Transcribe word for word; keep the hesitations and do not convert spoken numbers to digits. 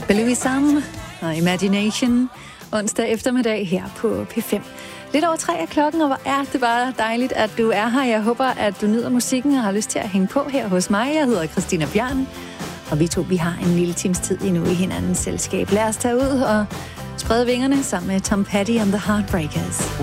Louis Sam og Imagination onsdag eftermiddag her på P fem. Lidt over tre af klokken, og hvor er det bare dejligt, at du er her. Jeg håber, at du nyder musikken og har lyst til at hænge på her hos mig. Jeg hedder Christina Bjørn, og vi to vi har en lille times tid endnu i hinandens selskab. Lad os tage ud og sprede vingerne sammen med Tom Petty and the Heartbreakers.